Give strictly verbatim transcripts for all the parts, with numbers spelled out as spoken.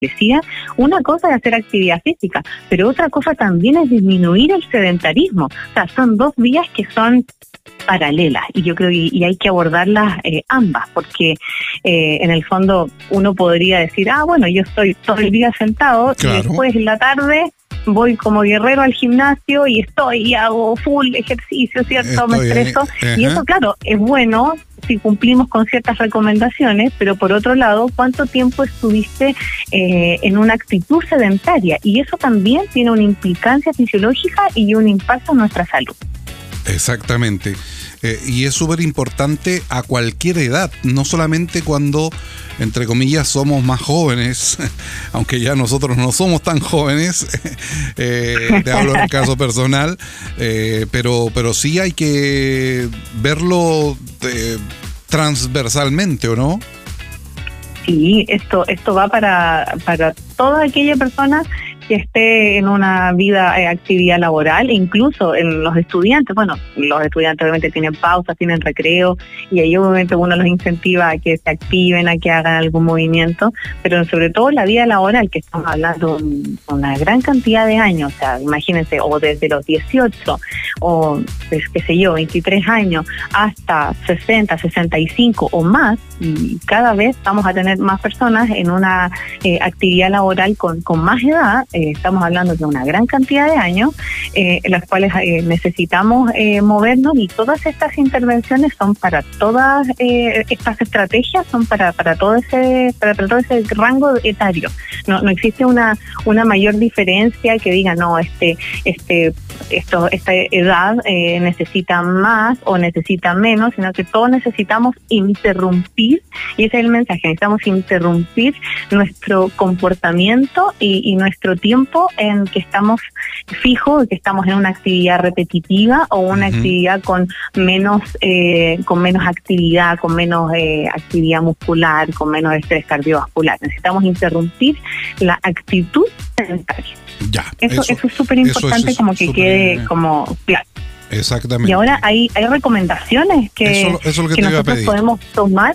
decía, una cosa es hacer actividad física, pero otra cosa también es disminuir el sedentarismo. O sea, son dos vías que son paralelas y yo creo que y hay que abordarlas eh, ambas, porque eh, en el fondo uno podría decir, ah, bueno, yo estoy todo el día sentado, claro, y después en la tarde voy como guerrero al gimnasio y estoy y hago full ejercicio, ¿cierto? Estoy, me estreso. Eh, y eso, claro, es bueno si cumplimos con ciertas recomendaciones, pero por otro lado, ¿cuánto tiempo estuviste eh, en una actitud sedentaria? Y eso también tiene una implicancia fisiológica y un impacto en nuestra salud. Exactamente. Eh, y es súper importante a cualquier edad, no solamente cuando, entre comillas, somos más jóvenes, aunque ya nosotros no somos tan jóvenes, eh, te hablo en el caso personal, eh, pero, pero sí hay que verlo eh, transversalmente, ¿o no? Sí, esto, esto va para, para toda aquella persona que esté en una vida, eh, actividad laboral, e incluso en los estudiantes. Bueno, los estudiantes obviamente tienen pausas, tienen recreo, y ahí obviamente uno los incentiva a que se activen, a que hagan algún movimiento, pero sobre todo la vida laboral, que estamos hablando de una gran cantidad de años, o sea, imagínense, o desde los dieciocho, o pues, qué sé yo, veintitrés años, hasta sesenta, sesenta y cinco o más, y cada vez vamos a tener más personas en una eh, actividad laboral con, con más edad. Eh, estamos hablando de una gran cantidad de años eh, en las cuales eh, necesitamos eh, movernos, y todas estas intervenciones son para todas eh, estas estrategias, son para para todo ese para, para todo ese rango etario. No no existe una una mayor diferencia que diga no este este esto esta edad eh, necesita más o necesita menos, sino que todos necesitamos interrumpir, y ese es el mensaje, necesitamos interrumpir nuestro comportamiento y, y nuestro tiempo en que estamos fijos, que estamos en una actividad repetitiva o una uh-huh. actividad con menos eh, con menos actividad, con menos eh, actividad muscular, con menos estrés cardiovascular. Necesitamos interrumpir la actitud sedentaria. Ya, eso, eso, eso es súper importante, como que quede bien, como claro. Exactamente. Y ahora hay hay recomendaciones que, eso, eso es lo que, que te nosotros iba a pedir. podemos tomar.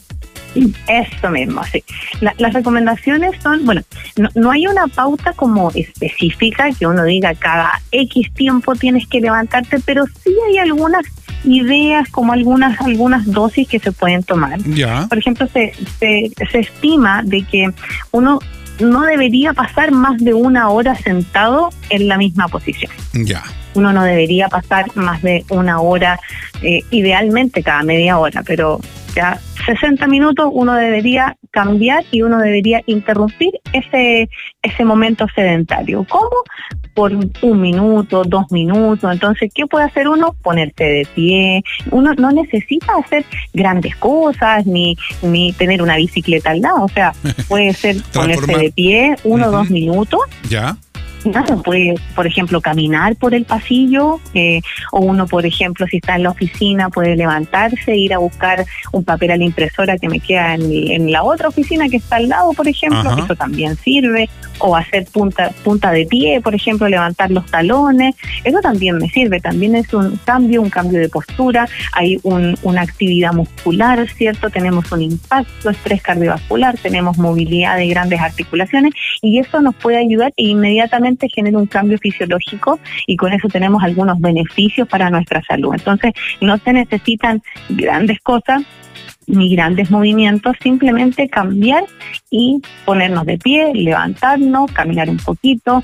Eso mismo, sí. La, las recomendaciones son, bueno, no, no hay una pauta como específica que uno diga cada X tiempo tienes que levantarte, pero sí hay algunas ideas, como algunas algunas dosis que se pueden tomar. Ya. Por ejemplo, se, se, se estima de que uno no debería pasar más de una hora sentado en la misma posición. Ya. Uno no debería pasar más de una hora, eh, idealmente cada media hora, pero ya sesenta minutos uno debería cambiar y uno debería interrumpir ese ese momento sedentario. ¿Cómo? Por un minuto, dos minutos. Entonces, ¿qué puede hacer uno? Ponerse de pie. Uno no necesita hacer grandes cosas ni ni tener una bicicleta al lado. O sea, puede ser ponerse de pie uno o uh-huh. dos minutos. Ya. Uno puede, por ejemplo, caminar por el pasillo, eh, o uno, por ejemplo, si está en la oficina, puede levantarse, ir a buscar un papel a la impresora que me queda en, en la otra oficina que está al lado, por ejemplo. Ajá. Eso también sirve. O hacer punta punta de pie, por ejemplo, levantar los talones. Eso también me sirve. También es un cambio, un cambio de postura. Hay un, una actividad muscular, ¿cierto? Tenemos un impacto, estrés cardiovascular, tenemos movilidad de grandes articulaciones, y eso nos puede ayudar e inmediatamente genera un cambio fisiológico, y con eso tenemos algunos beneficios para nuestra salud. Entonces, no se necesitan grandes cosas ni grandes movimientos, simplemente cambiar y ponernos de pie, levantarnos, caminar un poquito,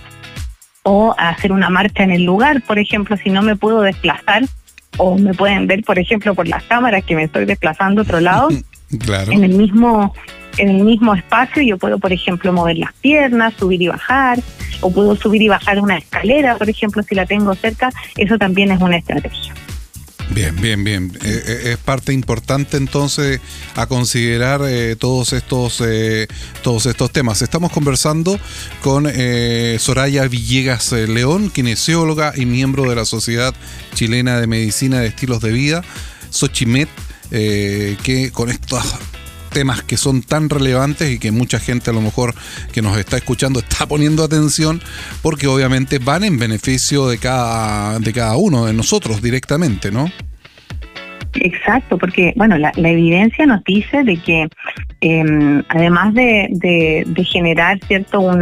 o hacer una marcha en el lugar. Por ejemplo, si no me puedo desplazar, o me pueden ver, por ejemplo, por las cámaras que me estoy desplazando a otro lado, claro. en el mismo en el mismo espacio yo puedo, por ejemplo, mover las piernas, subir y bajar, o puedo subir y bajar una escalera, por ejemplo, si la tengo cerca. Eso también es una estrategia. Bien, bien, bien. Eh, es parte importante entonces a considerar eh, todos estos eh, todos estos temas. Estamos conversando con eh, Soraya Villegas eh, León, kinesióloga y miembro de la Sociedad Chilena de Medicina de Estilos de Vida, Sochimed, eh, que con estos temas que son tan relevantes y que mucha gente a lo mejor que nos está escuchando está poniendo atención, porque obviamente van en beneficio de cada de cada uno de nosotros directamente, ¿no? Exacto, porque bueno, la, la evidencia nos dice de que eh, además de, de, de generar, ¿cierto?, un